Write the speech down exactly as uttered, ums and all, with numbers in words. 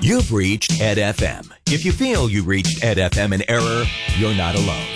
You've reached Ed F M. If you feel you reached Ed F M in error, you're not alone.